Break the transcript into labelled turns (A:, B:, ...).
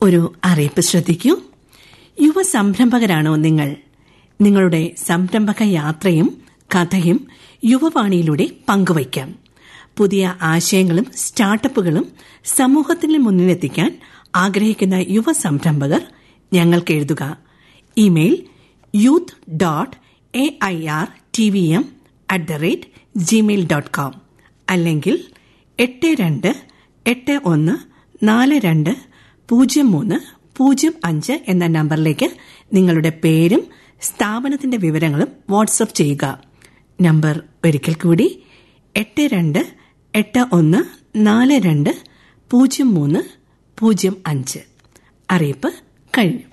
A: ഒരു അറിയിപ്പ് ശ്രദ്ധിക്കൂ. യുവ സംരംഭകരാണോ നിങ്ങൾ? നിങ്ങളുടെ സംരംഭക യാത്രയും കഥയും യുവവാണിയിലൂടെ പങ്കുവയ്ക്കാം. പുതിയ ആശയങ്ങളും സ്റ്റാർട്ടപ്പുകളും സമൂഹത്തിന് മുന്നിലെത്തിക്കാൻ ആഗ്രഹിക്കുന്ന യുവ സംരംഭകർ ഞങ്ങൾക്ക് എഴുതുക. ഇമെയിൽ youth.airtvm@gmail.com അല്ലെങ്കിൽ 8281420305 എന്ന നമ്പറിലേക്ക് നിങ്ങളുടെ പേരും സ്ഥാപനത്തിന്റെ വിവരങ്ങളും വാട്സ്ആപ്പ് ചെയ്യുക. നമ്പർ ഒരിക്കൽ കൂടി 8281420305. അറിയിപ്പ് കഴിഞ്ഞു.